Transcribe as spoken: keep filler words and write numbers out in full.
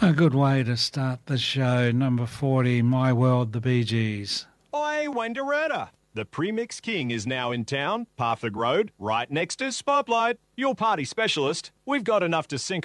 A good way to start the show. Number forty, My World, the Bee Gees. Oi, Wendouretta. The Premix King is now in town, Parthag Road, right next to Spotlight. Your party specialist. We've got enough to sink